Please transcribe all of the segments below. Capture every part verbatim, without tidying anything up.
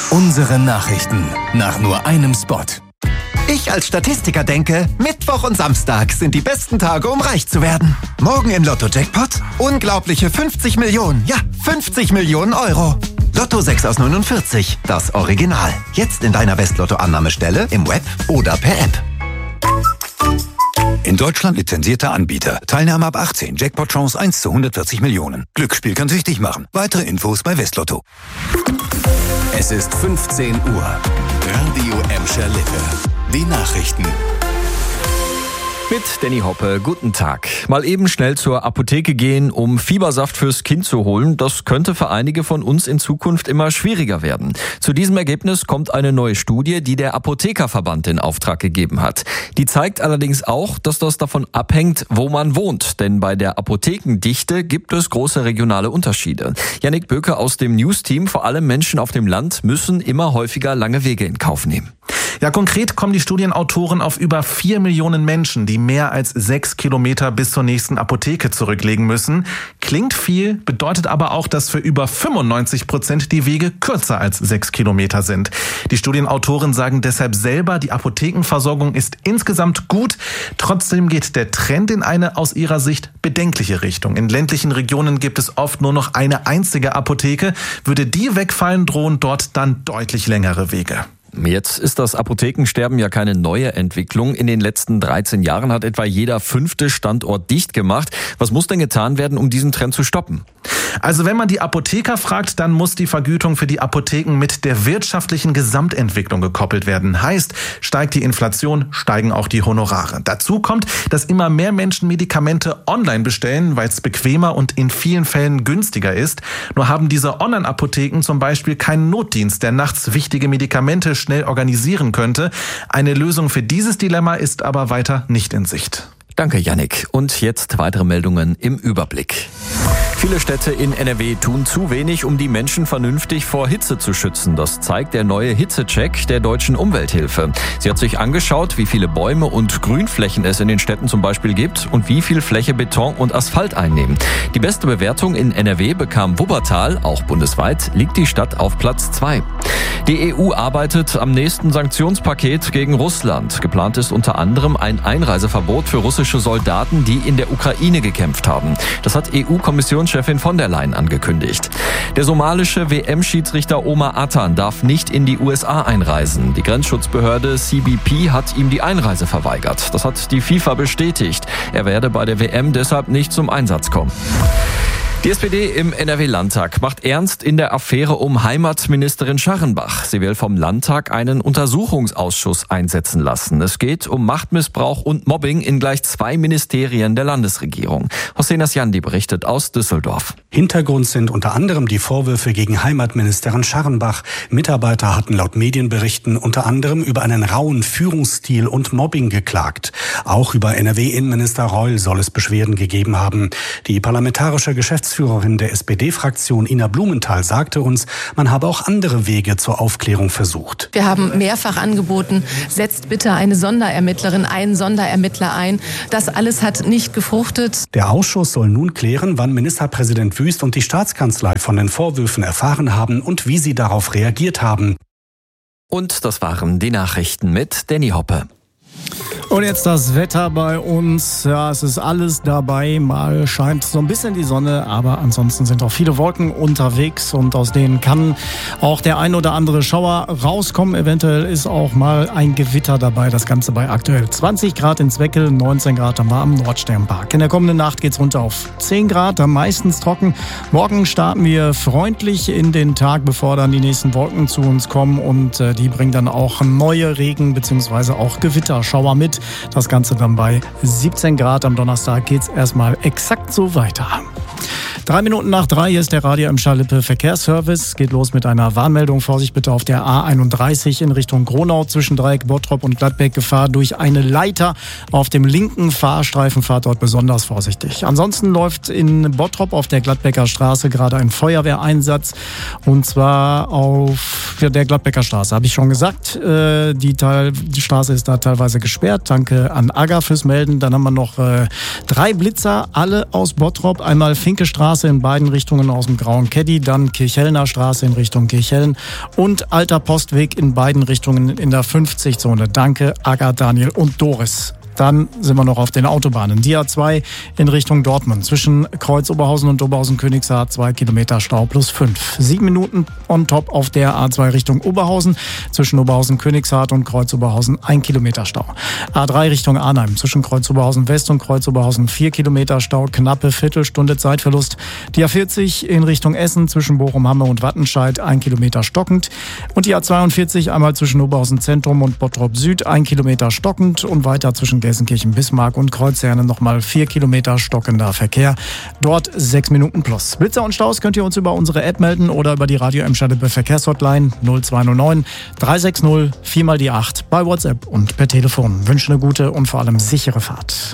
Unsere Nachrichten nach nur einem Spot. Ich als Statistiker denke, Mittwoch und Samstag sind die besten Tage, um reich zu werden. Morgen im Lotto-Jackpot unglaubliche fünfzig Millionen, ja, fünfzig Millionen Euro. Lotto sechs aus neunundvierzig, das Original. Jetzt in deiner West-Lotto-Annahmestelle, im Web oder per App. In Deutschland lizenzierter Anbieter. Teilnahme ab achtzehn. Jackpot-Chance eins zu hundertvierzig Millionen. Glücksspiel kann süchtig machen. Weitere Infos bei Westlotto. Es ist fünfzehn Uhr. Radio Emscher Lippe. Die Nachrichten. Mit Danny Hoppe, guten Tag. Mal eben schnell zur Apotheke gehen, um Fiebersaft fürs Kind zu holen, das könnte für einige von uns in Zukunft immer schwieriger werden. Zu diesem Ergebnis kommt eine neue Studie, die der Apothekerverband in Auftrag gegeben hat. Die zeigt allerdings auch, dass das davon abhängt, wo man wohnt. Denn bei der Apothekendichte gibt es große regionale Unterschiede. Jannik Böke aus dem News-Team, vor allem Menschen auf dem Land müssen immer häufiger lange Wege in Kauf nehmen. Ja, konkret kommen die Studienautoren auf über vier Millionen Menschen, die mehr als sechs Kilometer bis zur nächsten Apotheke zurücklegen müssen. Klingt viel, bedeutet aber auch, dass für über fünfundneunzig Prozent die Wege kürzer als sechs Kilometer sind. Die Studienautoren sagen deshalb selber, die Apothekenversorgung ist insgesamt gut. Trotzdem geht der Trend in eine aus ihrer Sicht bedenkliche Richtung. In ländlichen Regionen gibt es oft nur noch eine einzige Apotheke. Würde die wegfallen, drohen dort dann deutlich längere Wege. Jetzt ist das Apothekensterben ja keine neue Entwicklung. In den letzten dreizehn Jahren hat etwa jeder fünfte Standort dicht gemacht. Was muss denn getan werden, um diesen Trend zu stoppen? Also wenn man die Apotheker fragt, dann muss die Vergütung für die Apotheken mit der wirtschaftlichen Gesamtentwicklung gekoppelt werden. Heißt, steigt die Inflation, steigen auch die Honorare. Dazu kommt, dass immer mehr Menschen Medikamente online bestellen, weil es bequemer und in vielen Fällen günstiger ist. Nur haben diese Online-Apotheken zum Beispiel keinen Notdienst, der nachts wichtige Medikamente schnell organisieren könnte. Eine Lösung für dieses Dilemma ist aber weiter nicht in Sicht. Danke, Jannik. Und jetzt weitere Meldungen im Überblick. Viele Städte in N R W tun zu wenig, um die Menschen vernünftig vor Hitze zu schützen. Das zeigt der neue Hitzecheck der Deutschen Umwelthilfe. Sie hat sich angeschaut, wie viele Bäume und Grünflächen es in den Städten zum Beispiel gibt und wie viel Fläche Beton und Asphalt einnehmen. Die beste Bewertung in N R W bekam Wuppertal, auch bundesweit liegt die Stadt auf Platz zwei. Die E U arbeitet am nächsten Sanktionspaket gegen Russland. Geplant ist unter anderem ein Einreiseverbot für russische Soldaten, die in der Ukraine gekämpft haben. Das hat E U-Kommissionschefin von der Leyen angekündigt. Der somalische W M-Schiedsrichter Omar Atan darf nicht in die U S A einreisen. Die Grenzschutzbehörde C B P hat ihm die Einreise verweigert. Das hat die FIFA bestätigt. Er werde bei der W M deshalb nicht zum Einsatz kommen. Die S P D im N R W-Landtag macht ernst in der Affäre um Heimatministerin Scharrenbach. Sie will vom Landtag einen Untersuchungsausschuss einsetzen lassen. Es geht um Machtmissbrauch und Mobbing in gleich zwei Ministerien der Landesregierung. Hossein Asjandi berichtet aus Düsseldorf. Hintergrund sind unter anderem die Vorwürfe gegen Heimatministerin Scharrenbach. Mitarbeiter hatten laut Medienberichten unter anderem über einen rauen Führungsstil und Mobbing geklagt. Auch über N R W-Innenminister Reul soll es Beschwerden gegeben haben. Die parlamentarische Geschäftsführerin Geschäftsführerin der S P D-Fraktion Ina Blumenthal sagte uns, man habe auch andere Wege zur Aufklärung versucht. Wir haben mehrfach angeboten, setzt bitte eine Sonderermittlerin, einen Sonderermittler ein. Das alles hat nicht gefruchtet. Der Ausschuss soll nun klären, wann Ministerpräsident Wüst und die Staatskanzlei von den Vorwürfen erfahren haben und wie sie darauf reagiert haben. Und das waren die Nachrichten mit Danny Hoppe. Und jetzt das Wetter bei uns. Ja, es ist alles dabei. Mal scheint so ein bisschen die Sonne, aber ansonsten sind auch viele Wolken unterwegs und aus denen kann auch der ein oder andere Schauer rauskommen. Eventuell ist auch mal ein Gewitter dabei. Das Ganze bei aktuell zwanzig Grad in Zweckel, neunzehn Grad am warmen Nordsternpark. In der kommenden Nacht geht's runter auf zehn Grad, dann meistens trocken. Morgen starten wir freundlich in den Tag, bevor dann die nächsten Wolken zu uns kommen und äh, die bringen dann auch neue Regen bzw. auch Gewitterschauer mit. Das Ganze dann bei siebzehn Grad. Am Donnerstag geht's erstmal exakt so weiter. Drei Minuten nach drei, hier ist der Radio Emscher Lippe Verkehrsservice. Geht los mit einer Warnmeldung. Vorsicht bitte auf der A einunddreißig in Richtung Gronau zwischen Dreieck Bottrop und Gladbeck. Gefahr durch eine Leiter auf dem linken Fahrstreifen. Fahrt dort besonders vorsichtig. Ansonsten läuft in Bottrop auf der Gladbecker Straße gerade ein Feuerwehreinsatz. Und zwar auf der Gladbecker Straße, habe ich schon gesagt. Äh, die, Teil, die Straße ist da teilweise gesperrt. Danke an Aga fürs Melden. Dann haben wir noch äh, drei Blitzer, alle aus Bottrop. Einmal Finke Straße in beiden Richtungen aus dem Grauen Caddy, dann Kirchhellner Straße in Richtung Kirchhellen und Alter Postweg in beiden Richtungen in der fünfzig-Zone. Danke Aga, Daniel und Doris. Dann sind wir noch auf den Autobahnen. Die A zwei in Richtung Dortmund. Zwischen Kreuz Oberhausen und Oberhausen-Königshardt zwei Kilometer Stau plus fünf. Sieben Minuten on top auf der A zwei Richtung Oberhausen. Zwischen Oberhausen-Königshardt und Kreuz Oberhausen ein Kilometer Stau. A drei Richtung Arnheim. Zwischen Kreuz Oberhausen West und Kreuz Oberhausen vier Kilometer Stau. Knappe Viertelstunde Zeitverlust. Die A vierzig in Richtung Essen. Zwischen Bochum-Hamme und Wattenscheid ein Kilometer stockend. Und die A zweiundvierzig einmal zwischen Oberhausen Zentrum und Bottrop Süd ein Kilometer stockend. Und weiter zwischen Gelsenkirchen, Bismarck und Kreuzherne nochmal vier Kilometer stockender Verkehr. Dort sechs Minuten plus. Blitzer und Staus könnt ihr uns über unsere App melden oder über die Radio Emscher Lippe Verkehrshotline null zwei null neun drei sechs null vier mal die acht bei WhatsApp und per Telefon. Wünsche eine gute und vor allem sichere Fahrt.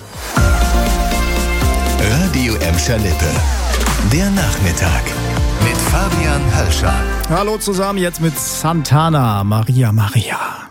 Radio Emscher Lippe. Der Nachmittag mit Fabian Hölscher. Hallo zusammen, jetzt mit Santana, Maria Maria.